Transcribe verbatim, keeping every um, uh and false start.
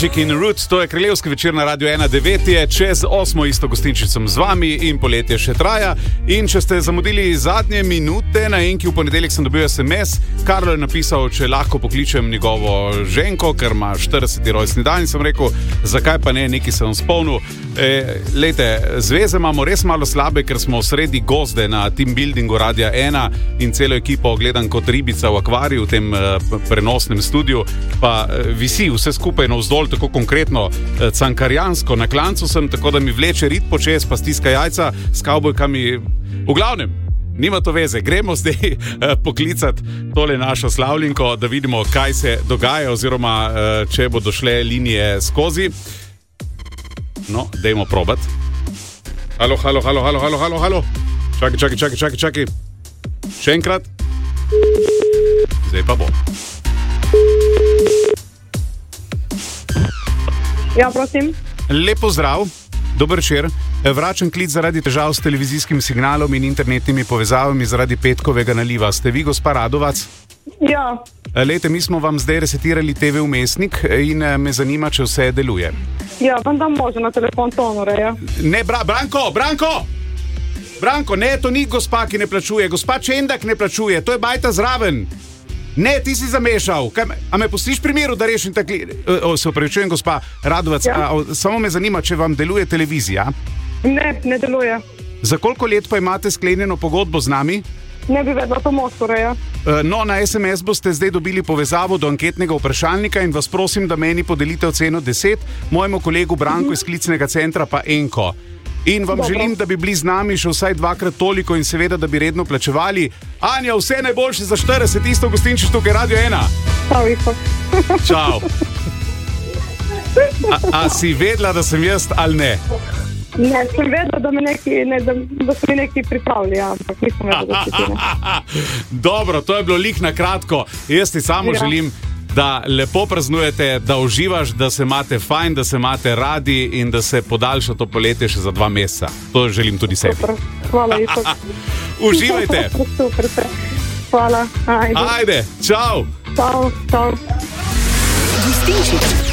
Magic in Root, to je kraljevski večer na Radio ena, devet je, čez osmo isto gostinčicom z vami in poletje še traja. In če ste zamudili zadnje minute, na enki v ponedeljek sem dobil es em es, Karlo je napisal, če lahko pokličem njegovo ženko, ker ima štirideseti rojstni dan, in sem rekel, zakaj pa ne, nekaj sem spomnil. E, lejte, zveze imamo res malo slabe, ker smo sredi gozde na team buildingu Radia ena in celo ekipo gledam kot ribica v akvariju v tem uh, prenosnem studiu, pa uh, visi vse skupaj navzdol, tako konkretno uh, cankarjansko, na klancu sem, tako da mi vleče rit počez, pa stiska jajca s kavbojkami. V glavnem, nima to veze, gremo zdaj uh, poklicati tole našo slavljenko, da vidimo, kaj se dogaja, oziroma uh, če bodo šle linije skozi. No, dajmo probat. Halo, halo, halo, halo, halo, halo, halo. Čakaj, čakaj, čakaj, čakaj, čakaj. Še enkrat. Zdaj pa bo. Ja, prosim. Lep pozdrav, dober večer. Vračam klic zaradi težav s televizijskim signalom in internetnimi povezavami zaradi petkovega naliva. Ste vi gospa Radovac? Ja. Lejte, mi smo vam zdaj resetirali te ve vmesnik in me zanima, če vse deluje. Ja, vam dam može na telefon tonore, ja. Ne, bra, Branko, Branko! Branko, ne, to ni gospa, ki ne plačuje. Gospa Čendak ne plačuje, to je bajta zraven. Ne, ti si zamešal. Kaj, a me pustiš pri miru, da rešim takli... O, se opravičujem, gospa Radovac, ja. a, o, samo me zanima, če vam deluje televizija. Ne, ne deluje. Za koliko let pa imate sklenjeno pogodbo z nami? Ne bi vedela to mostore, ja. No, na es em es boste zdaj dobili povezavo do anketnega vprašalnika in vas prosim, da meni podelite oceno deset, mojemu kolegu Branku iz klicnega centra pa enko. In vam Dobro. želim, da bi bili z nami še vsaj dvakrat toliko in seveda, da bi redno plačevali. Anja, vse najboljše za štirideset, isto gostinčiš tukaj Radio ena. Čau, isto. Čau. A, a si vedela, da sem jaz ali ne? Ne, sem vedela, da, neki, ne, da, da so mi neki pripravili, ja, ampak nisem vedela, da si ti ne. Dobro, to je bilo lih na kratko. Jaz ti samo ja. želim, da lepo praznujete, da uživaš, da se imate fajn, da se imate radi in da se podaljša to poletje še za dva meseca. To želim tudi sebi. Super, hvala, isto. Uživajte. Super, super. Hvala, ajde. Ajde, čau. Čau, čau. Gostinčič.